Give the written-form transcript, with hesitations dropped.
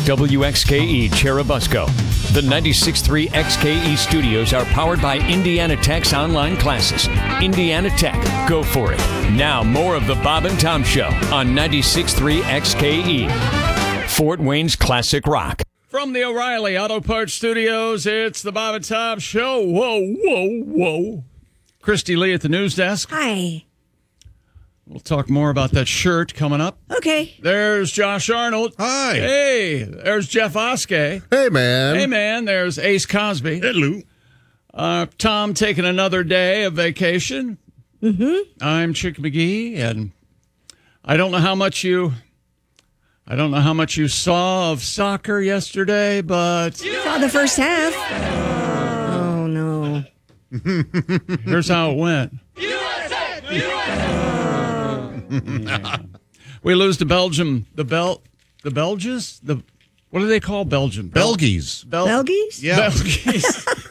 WXKE Cherubusco. The 96.3 XKE studios are powered by Indiana Tech's online classes. Indiana Tech, go for it. Now, more of the Bob and Tom Show on 96.3 XKE. Fort Wayne's classic rock. From the O'Reilly Auto Parts Studios, it's the Bob and Tom Show. Whoa. Christy Lee at the news desk. Hi. We'll talk more about that shirt coming up. Okay. There's Josh Arnold. Hi. Hey. There's Jeff Oskey. Hey, man. Hey, man. There's Ace Cosby. Hello. Tom taking another day of vacation. Mm-hmm. I'm Chick McGee, and I don't know how much you saw of soccer yesterday, but Saw the first half. Oh, no. here's how it went. We lose to Belgium. The Belgians? What do they call Belgium? Belgies. Belgies? Yeah. Belgies.